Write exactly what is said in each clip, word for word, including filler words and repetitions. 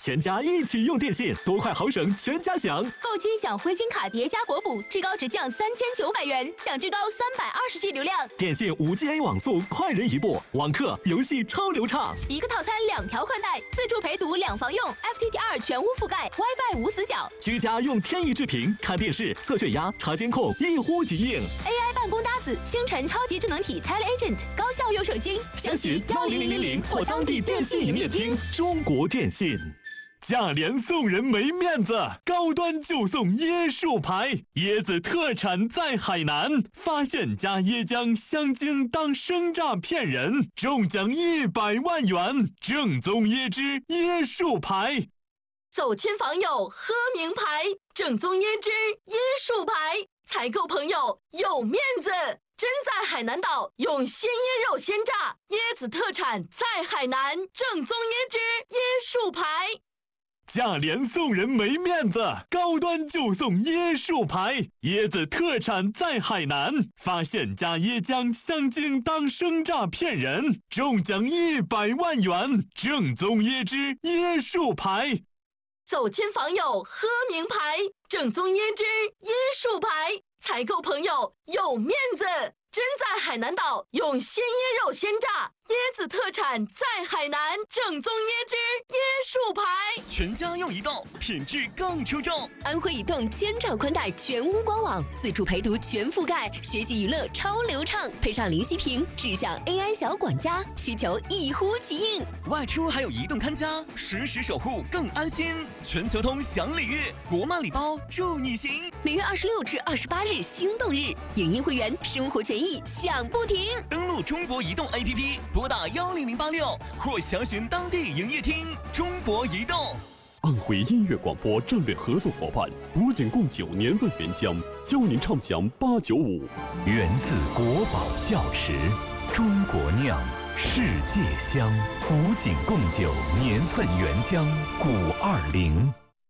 全家一起用电信，多快好省，全家享。 购期享灰金卡叠加国补，至高直降三千九百元，享至高三百二十 G 流量。 电信五 G A 网速，快人一步，网课游戏超流畅。 一个套餐两条宽带，自助陪读两房用 ，F T T R 全屋覆盖 ，WiFi 无死角。 居家用天翼智屏看电视、测血压、查监控，一呼即应。 A I 办公搭子，星辰超级智能体 TeleAgent， 高效又省心。 详询幺零零零零或当地电信营业厅。中国电信。价廉送人没面子，高端就送椰树牌，椰子特产在海南，发现加椰浆香精当生榨骗人，中奖一百万元，正宗椰汁椰树牌。 走亲访友喝名牌，正宗椰汁椰树牌，采购朋友有面子。真在海南岛用鲜椰肉鲜榨，椰子特产在海南，正宗椰汁椰树牌。 价廉送人没面子，高端就送椰树牌，椰子特产在海南，发现加椰浆香精当生榨骗人，中奖一百万元，正宗椰汁椰树牌。 走亲访友喝名牌，正宗椰汁椰树牌，采购朋友有面子。真在海南岛用鲜椰肉鲜榨，椰子特产在海南，正宗椰汁椰树牌。 全家用移动，品质更出众。 安徽移动千兆宽带全屋官网，自助陪读全覆盖，学习娱乐超流畅，配上零息屏，智享 A I 小管家，需求一呼即应。 外出还有移动看家，实时守护更安心。全球通享礼遇，国漫礼包祝你行。 每月二十六至二十八日心动日，影音会员生活权益享不停。 登录中国移动 A P P， 拨打幺零零八六或详询当地营业厅。中国移动。 安徽音乐广播战略合作伙伴古井贡酒年份原浆，邀您畅享八九五。 源自国宝窖池，中国酿，世界香。古井贡酒年份原浆古二零。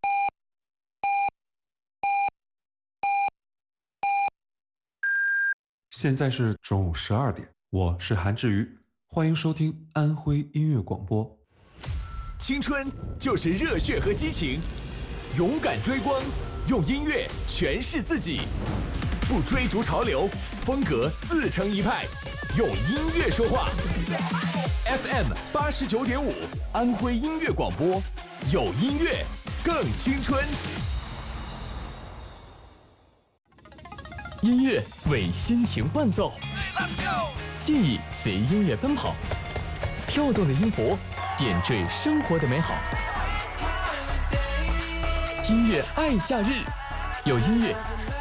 现在是中午十二点，我是韩志宇，欢迎收听安徽音乐广播。 青春就是热血和激情，勇敢追光，用音乐诠释自己，不追逐潮流，风格自成一派，用音乐说话。F M 八十九点五，安徽音乐广播，有音乐更青春。音乐为心情伴奏，记忆随音乐奔跑，跳动的音符点缀生活的美好。音乐爱假日，有音乐